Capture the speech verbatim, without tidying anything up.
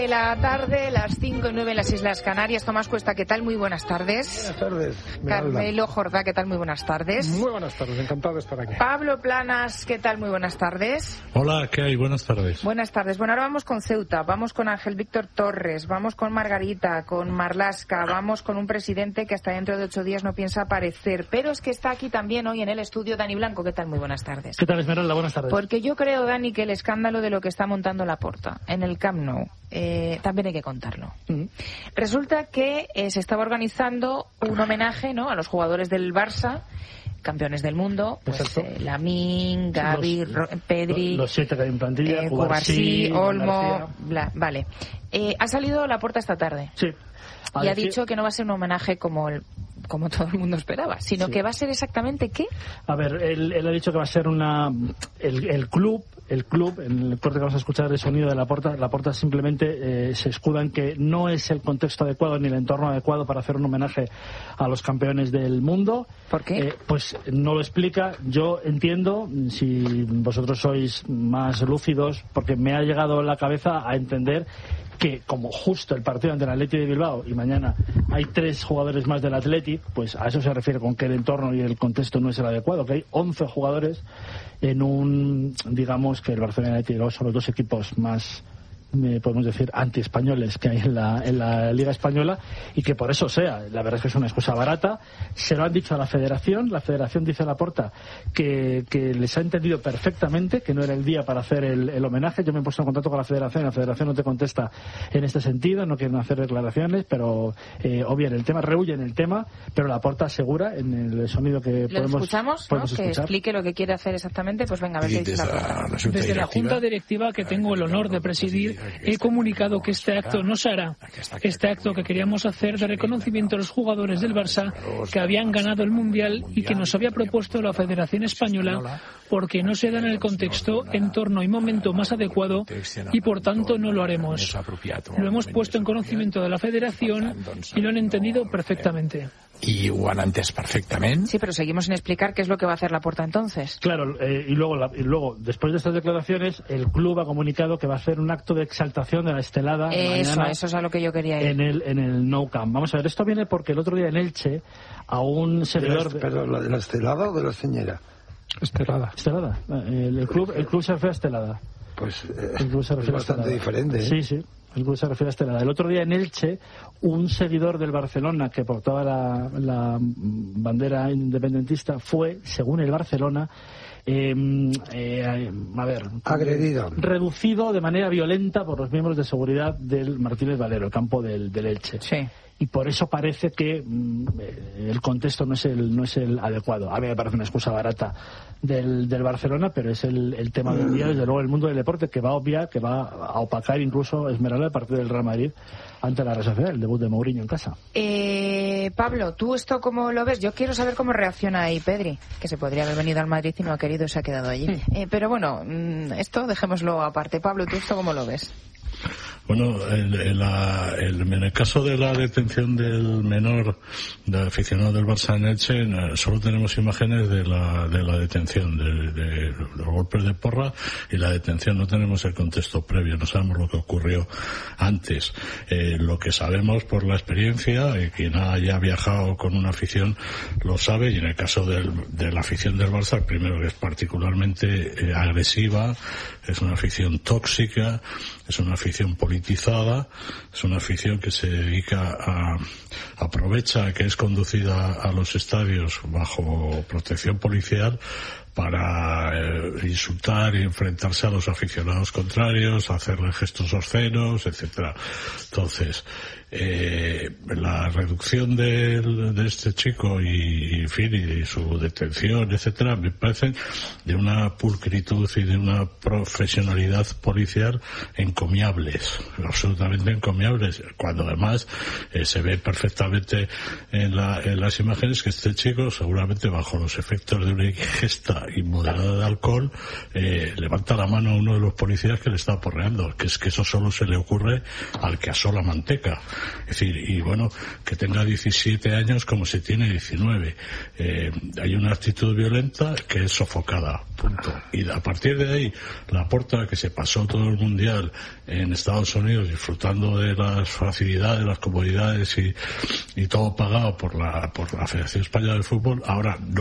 De la tarde, las cinco y nueve en las Islas Canarias. Tomás Cuesta, ¿qué tal? Muy buenas tardes. Buenas tardes. Carmelo Jordá, ¿qué tal? Muy buenas tardes. Muy buenas tardes, encantado de estar aquí. Pablo Planas, ¿qué tal? Muy buenas tardes. Hola, ¿qué hay? Buenas tardes. Buenas tardes. Bueno, ahora vamos con Ceuta, vamos con Ángel Víctor Torres, vamos con Margarita, con Marlaska, vamos con un presidente que hasta dentro de ocho días no piensa aparecer, pero es que está aquí también hoy en el estudio Dani Blanco. ¿Qué tal? Muy buenas tardes. ¿Qué tal, Esmeralda? Buenas tardes. Porque yo creo, Dani, que el escándalo de lo que está montando Laporta en el Camp Nou, eh, también hay que contarlo. Mm. Resulta que eh, se estaba organizando un homenaje, ¿no?, a los jugadores del Barça, campeones del mundo, pues eh, Lamine, Gavi, los, Pedri, los siete que hay en plantilla, eh, Cubarsí, Olmo, bla, vale. Eh, ha salido Laporta esta tarde. Sí. Y ha dicho que no va a ser un homenaje como el, como todo el mundo esperaba, sino sí. que va a ser exactamente ¿qué? A ver, él, él ha dicho que va a ser una el, el club, el club, en el corte que vamos a escuchar el sonido de Laporta, Laporta simplemente eh, se escuda en que no es el contexto adecuado ni el entorno adecuado para hacer un homenaje a los campeones del mundo. ¿Por qué? Eh, pues no lo explica. Yo entiendo, si vosotros sois más lúcidos, porque me ha llegado a la cabeza a entender que como justo el partido ante el Athletic de Bilbao y mañana hay tres jugadores más del Athletic, pues a eso se refiere con que el entorno y el contexto no es el adecuado, que hay once jugadores en un, digamos que el Barcelona y el Athletic son los dos equipos más, eh, podemos decir, anti-españoles que hay en la, en la Liga Española, y que por eso sea, la verdad es que es una excusa barata. Se lo han dicho a la Federación, la Federación dice a Laporta que, que les ha entendido perfectamente, que no era el día para hacer el, el homenaje. Yo me he puesto en contacto con la Federación y la Federación no te contesta en este sentido, no quieren hacer declaraciones, pero eh, obvian el tema, rehuyen el tema, pero Laporta asegura en el sonido que ¿Lo podemos, escuchamos, podemos ¿no? Que escuchar. explique lo que quiere hacer exactamente, pues venga, a ver qué dice Laporta. Desde la Junta Directiva, que tengo el honor de presidir, he comunicado que este acto no se hará. Este acto que queríamos hacer de reconocimiento a los jugadores del Barça que habían ganado el Mundial y que nos había propuesto la Federación Española, porque no se da en el contexto, entorno y momento más adecuado, y por tanto no lo haremos. Lo hemos puesto en conocimiento de la Federación y lo han entendido perfectamente. I ho han entès perfectament. Sí, pero seguimos sin explicar qué es lo que va a hacer Laporta entonces. Claro, eh, y, luego, la, y luego, después de estas declaraciones, el club ha comunicado que va a hacer un acto de exaltación de la estelada eso, mañana eso es a lo que yo quería ir. En el, en el Nou Camp. Vamos a ver, esto viene porque el otro día en Elche, a un seguidor... De la, ¿Pero la de la estelada o de la señora? Estelada. Estelada. El, el, club, el club se refiere a estelada. Pues eh, el club se refiere es bastante a diferente. ¿eh? Sí, sí. El club se refiere a Estelada. El otro día en Elche, un seguidor del Barcelona que portaba la, la bandera independentista fue, según el Barcelona, eh, eh, a ver, agredido, reducido de manera violenta por los miembros de seguridad del Martínez Valero, el campo del, del Elche. Sí. Y por eso parece que mmm, el contexto no es el no es el adecuado. A mí me parece una excusa barata del, del Barcelona, pero es el, el tema del día, desde luego, el mundo del deporte, que va a obviar, que va a opacar incluso Esmeralda el partido del Real Madrid ante la Real Sociedad, el debut de Mourinho en casa. Eh, Pablo, ¿tú esto cómo lo ves? Yo quiero saber cómo reacciona ahí Pedri, que se podría haber venido al Madrid y no ha querido y se ha quedado allí. Mm. Eh, pero bueno, esto dejémoslo aparte. Pablo, ¿tú esto cómo lo ves? Bueno, el, el, la, el, en el caso de la detención del menor, del aficionado del Barça en Elche, solo tenemos imágenes de la, de la detención, de, de los golpes de porra y la detención. No tenemos el contexto previo, no sabemos lo que ocurrió antes. Eh, lo que sabemos por la experiencia, eh, quien haya viajado con una afición lo sabe, y en el caso del, de la afición del Barça, primero que es particularmente eh, agresiva, es una afición tóxica, es una afición politizada, es una afición que se dedica a, aprovecha que es conducida a los estadios bajo protección policial para eh, insultar y enfrentarse a los aficionados contrarios, hacerle gestos obscenos, etcétera. Entonces, eh, la reducción de, de este chico y, y, en fin, y su detención, etcétera, me parecen de una pulcritud y de una profesionalidad policial encomiables, absolutamente encomiables, cuando además eh, se ve perfectamente en, la, en las imágenes que este chico, seguramente bajo los efectos de una ingesta ingesta inmoderada de alcohol, eh, levanta la mano a uno de los policías que le está aporreando, que es que eso solo se le ocurre al que asola manteca. Es decir, y bueno, que tenga diecisiete años como si tiene diecinueve. Eh, hay una actitud violenta que es sofocada, punto. Y a partir de ahí, Laporta, que se pasó todo el mundial en Estados Unidos disfrutando de las facilidades, las comodidades y, y todo pagado por la, por la Federación Española de Fútbol, ahora no